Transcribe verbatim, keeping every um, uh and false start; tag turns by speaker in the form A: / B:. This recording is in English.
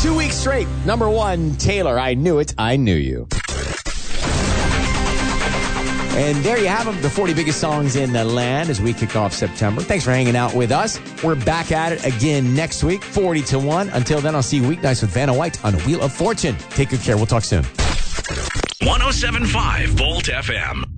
A: Two weeks straight. Number one, Taylor, I Knew It, I Knew You. And there you have them, the forty biggest songs in the land as we kick off September. Thanks for hanging out with us. We're back at it again next week, forty to one. Until then, I'll see you weeknights with Vanna White on Wheel of Fortune. Take good care. We'll talk soon.
B: one oh seven point five Volt F M.